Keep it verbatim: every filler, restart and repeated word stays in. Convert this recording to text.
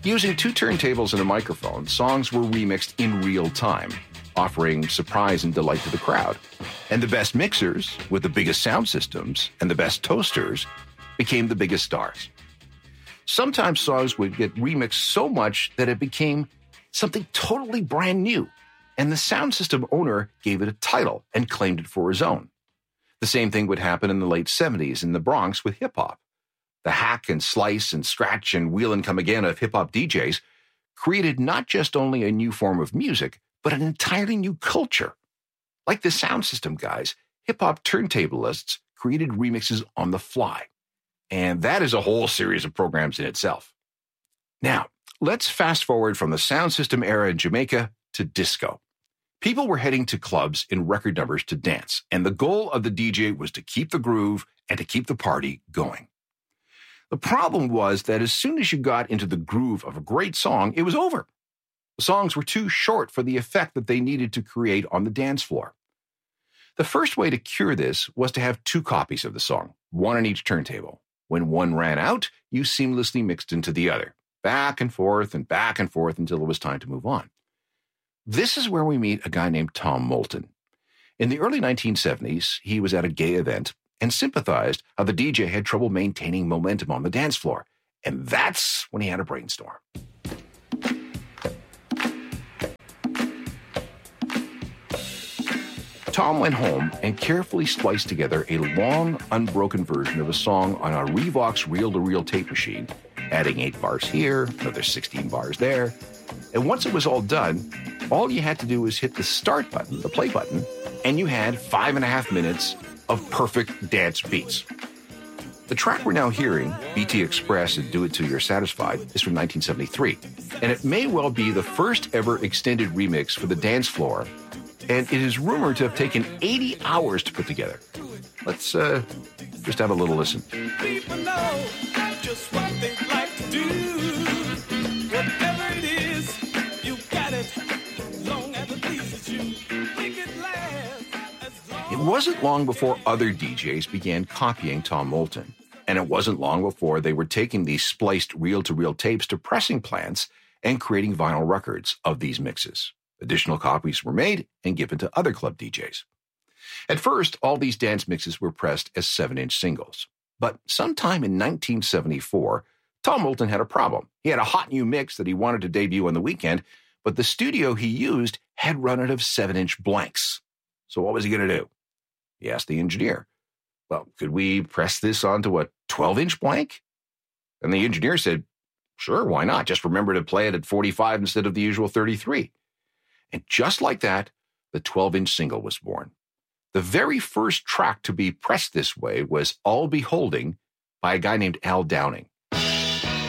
Using two turntables and a microphone, songs were remixed in real time, offering surprise and delight to the crowd. And the best mixers, with the biggest sound systems and the best toasters, became the biggest stars. Sometimes songs would get remixed so much that it became something totally brand new, and the sound system owner gave it a title and claimed it for his own. The same thing would happen in the late seventies in the Bronx with hip-hop. The hack and slice and scratch and wheel and come again of hip-hop D Js created not just only a new form of music, but an entirely new culture. Like the sound system guys, hip-hop turntablists created remixes on the fly. And that is a whole series of programs in itself. Now, let's fast forward from the sound system era in Jamaica to disco. People were heading to clubs in record numbers to dance, and the goal of the D J was to keep the groove and to keep the party going. The problem was that as soon as you got into the groove of a great song, it was over. The songs were too short for the effect that they needed to create on the dance floor. The first way to cure this was to have two copies of the song, one on each turntable. When one ran out, you seamlessly mixed into the other, back and forth and back and forth until it was time to move on. This is where we meet a guy named Tom Moulton. In the early nineteen seventies, he was at a gay event and sympathized how the D J had trouble maintaining momentum on the dance floor. And that's when he had a brainstorm. Tom went home and carefully spliced together a long, unbroken version of a song on a Revox reel-to-reel tape machine, adding eight bars here, another sixteen bars there. And once it was all done, all you had to do was hit the start button, the play button, and you had five and a half minutes of perfect dance beats. The track we're now hearing, B T Express and Do It Till You're Satisfied, is from nineteen seventy-three, and it may well be the first ever extended remix for the dance floor, and it is rumored to have taken eighty hours to put together. Let's uh, just have a little listen. People know just what they like to do. Whatever it is, you got it, long as it pleases you. Make it last as long. It wasn't long before other D Js began copying Tom Moulton, and it wasn't long before they were taking these spliced reel-to-reel tapes to pressing plants and creating vinyl records of these mixes. Additional copies were made and given to other club D Js. At first, all these dance mixes were pressed as seven-inch singles. But sometime in nineteen seventy-four, Tom Moulton had a problem. He had a hot new mix that he wanted to debut on the weekend, but the studio he used had run out of seven-inch blanks. So what was he going to do? He asked the engineer, well, could we press this onto a twelve-inch blank? And the engineer said, sure, why not? Just remember to play it at forty-five instead of the usual thirty-three. And just like that, the twelve-inch single was born. The very first track to be pressed this way was All Beholding by a guy named Al Downing.